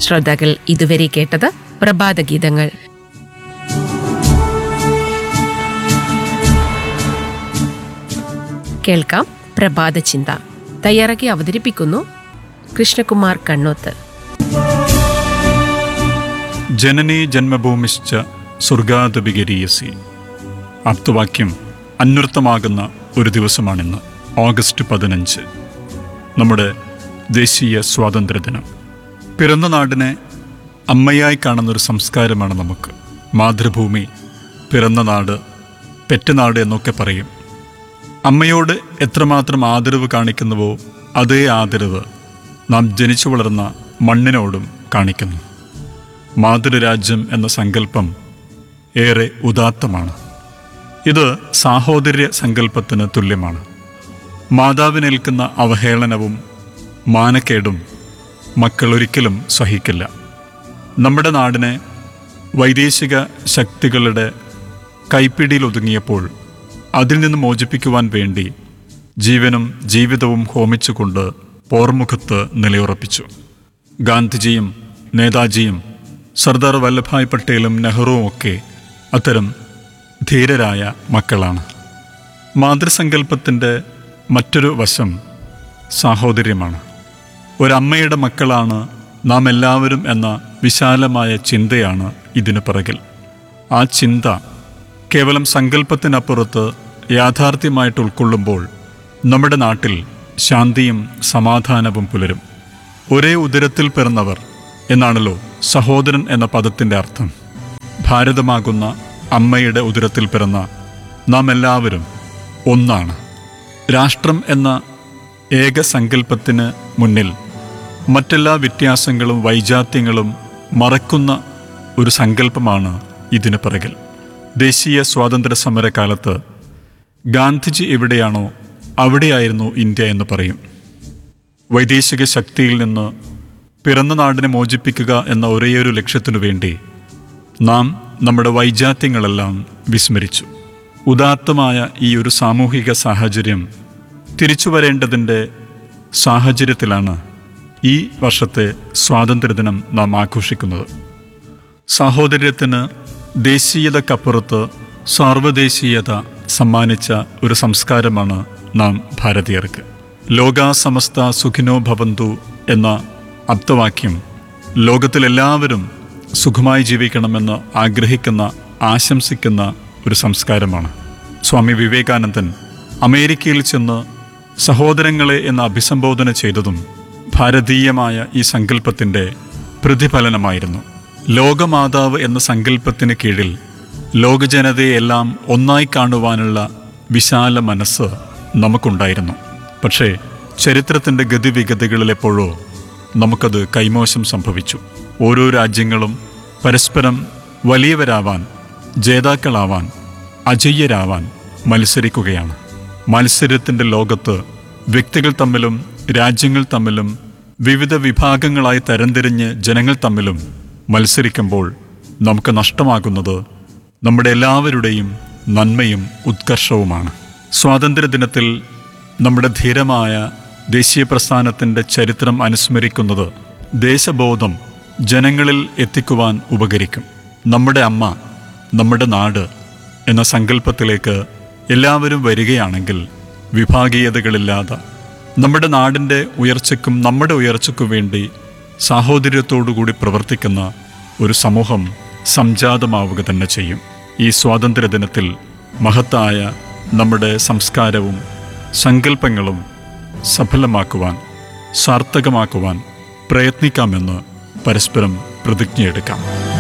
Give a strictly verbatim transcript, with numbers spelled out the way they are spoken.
ശ്രോതാക്കൾ ഇതുവരെ കേട്ടത് പ്രഭാത ഗീതങ്ങൾ. കേൾക്കാം പ്രഭാത ചിന്ത. തയ്യാറാക്കി അവതരിപ്പിക്കുന്നു കൃഷ്ണകുമാർ കണ്ണോത്ത്. ജനനീ ജന്മഭൂമിശ്ച സ്വർഗാദപിഗരീയസി. ആപ്തവാക്യം അന്വർത്ഥമാകുന്ന ഒരു ദിവസമാണിന്ന്, ഓഗസ്റ്റ് പതിനഞ്ച്, നമ്മുടെ ദേശീയ സ്വാതന്ത്ര്യദിനം. പിറന്ന നാടിനെ അമ്മയായി കാണുന്നൊരു സംസ്കാരമാണ് നമുക്ക്. മാതൃഭൂമി, പിറന്ന നാട്, പെറ്റനാട് എന്നൊക്കെ പറയും. അമ്മയോട് എത്രമാത്രം ആദരവ് കാണിക്കുന്നുവോ അതേ ആദരവ് നാം ജനിച്ചു വളർന്ന മണ്ണിനോടും കാണിക്കുന്നു. മാതൃരാജ്യം എന്ന സങ്കല്പം ഏറെ ഉദാത്തമാണ്. ഇത് സാഹോദര്യ സങ്കല്പത്തിന് തുല്യമാണ്. മാതാവിനേൽക്കുന്ന അവഹേളനവും മാനക്കേടും മക്കൾ ഒരിക്കലും സഹിക്കില്ല. നമ്മുടെ നാടിനെ വൈദേശിക ശക്തികളുടെ കൈപ്പിടിയിൽ ഒതുങ്ങിയപ്പോൾ അതിൽ നിന്ന് മോചിപ്പിക്കുവാൻ വേണ്ടി ജീവനും ജീവിതവും ഹോമിച്ചുകൊണ്ട് പോർമുഖത്ത് നിലയുറപ്പിച്ചു. ഗാന്ധിജിയും നേതാജിയും സർദാർ വല്ലഭായ് പട്ടേലും നെഹ്റുവും ഒക്കെ അത്തരം ധീരരായ മക്കളാണ്. മാതൃസങ്കല്പത്തിൻ്റെ മറ്റൊരു വശം സാഹോദര്യമാണ്. ഒരമ്മയുടെ മക്കളാണ് നാം എല്ലാവരും എന്ന വിശാലമായ ചിന്തയാണ് ഇതിനു പിറകിൽ. ആ ചിന്ത കേവലം സങ്കല്പത്തിനപ്പുറത്ത് യാഥാർത്ഥ്യമായിട്ട് ഉൾക്കൊള്ളുമ്പോൾ നമ്മുടെ നാട്ടിൽ ശാന്തിയും സമാധാനവും പുലരും. ഒരേ ഉദരത്തിൽ പിറന്നവർ എന്നാണല്ലോ സഹോദരൻ എന്ന പദത്തിൻ്റെ അർത്ഥം. ഭാരതമാകുന്ന അമ്മയുടെ ഉദരത്തിൽ പിറന്ന നാം എല്ലാവരും ഒന്നാണ്. രാഷ്ട്രം എന്ന ഏക സങ്കല്പത്തിന് മുന്നിൽ മറ്റെല്ലാ വ്യത്യാസങ്ങളും വൈജാത്യങ്ങളും മറക്കുന്ന ഒരു സങ്കല്പമാണ് ഇതിനു പിറകിൽ. ദേശീയ സ്വാതന്ത്ര്യ സമരകാലത്ത് ഗാന്ധിജി എവിടെയാണോ അവിടെയായിരുന്നു ഇന്ത്യ എന്ന് പറയും. വൈദേശിക ശക്തിയിൽ നിന്ന് പിറന്ന നാടിനെ മോചിപ്പിക്കുക എന്ന ഒരേയൊരു ലക്ഷ്യത്തിനു വേണ്ടി നാം നമ്മുടെ വൈജാത്യങ്ങളെല്ലാം വിസ്മരിച്ചു. ഉദാത്തമായ ഈ ഒരു സാമൂഹിക സാഹചര്യം തിരിച്ചു വരേണ്ടതിൻ്റെ സാഹചര്യത്തിലാണ് ഈ വർഷത്തെ സ്വാതന്ത്ര്യദിനം നാം ആഘോഷിക്കുന്നത്. സാഹോദര്യത്തിന് ദേശീയതക്കപ്പുറത്ത് സാർവദേശീയത സമ്മാനിച്ച ഒരു സംസ്കാരമാണ് നാം ഭാരതീയർക്ക്. ലോകാ സമസ്ത സുഖിനോ ഭവന്തു എന്ന ആപ്തവാക്യം ലോകത്തിലെല്ലാവരും സുഖമായി ജീവിക്കണമെന്ന് ആഗ്രഹിക്കുന്ന, ആശംസിക്കുന്ന ഒരു സംസ്കാരമാണ്. സ്വാമി വിവേകാനന്ദൻ അമേരിക്കയിൽ ചെന്ന് സഹോദരങ്ങളെ എന്ന് അഭിസംബോധന ചെയ്തതും ഭാരതീയമായ ഈ സങ്കല്പത്തിൻ്റെ പ്രതിഫലനമായിരുന്നു. ലോകമാതാവ് എന്ന സങ്കല്പത്തിന് കീഴിൽ ലോകജനതയെല്ലാം ഒന്നായി കാണുവാനുള്ള വിശാല മനസ്സ് നമുക്കുണ്ടായിരുന്നു. പക്ഷേ ചരിത്രത്തിൻ്റെ ഗതിവിഗതികളിലെപ്പോഴോ നമുക്കത് കൈമോശം സംഭവിച്ചു. ഓരോ രാജ്യങ്ങളും പരസ്പരം വലിയവരാവാൻ, ജേതാക്കളാവാൻ, അജയ്യരാവാൻ മത്സരിക്കുകയാണ്. മത്സരത്തിൻ്റെ ലോകത്ത് വ്യക്തികൾ തമ്മിലും രാജ്യങ്ങൾ തമ്മിലും വിവിധ വിഭാഗങ്ങളായി തരംതിരിഞ്ഞ് ജനങ്ങൾ തമ്മിലും മത്സരിക്കുമ്പോൾ നമുക്ക് നഷ്ടമാകുന്നത് നമ്മുടെ എല്ലാവരുടെയും നന്മയും ഉത്കർഷവുമാണ്. സ്വാതന്ത്ര്യദിനത്തിൽ നമ്മുടെ ധീരമായ ദേശീയ പ്രസ്ഥാനത്തിൻ്റെ ചരിത്രം അനുസ്മരിക്കുന്നത് ദേശബോധം ജനങ്ങളിൽ എത്തിക്കുവാൻ ഉപകരിക്കും. നമ്മുടെ അമ്മ, നമ്മുടെ നാട് എന്ന സങ്കല്പത്തിലേക്ക് എല്ലാവരും വരികയാണെങ്കിൽ വിഭാഗീയതകളില്ലാതെ നമ്മുടെ നാടിൻ്റെ ഉയർച്ചയ്ക്കും നമ്മുടെ ഉയർച്ചയ്ക്കും വേണ്ടി സാഹോദര്യത്തോടുകൂടി പ്രവർത്തിക്കുന്ന ഒരു സമൂഹം സംജാതമാവുക തന്നെ ചെയ്യും. ഈ സ്വാതന്ത്ര്യദിനത്തിൽ മഹത്തായ നമ്മുടെ സംസ്കാരവും സങ്കല്പങ്ങളും സഫലമാക്കുവാൻ, സാർത്ഥകമാക്കുവാൻ പ്രയത്നിക്കാമെന്ന് പരസ്പരം പ്രതിജ്ഞയെടുക്കാം.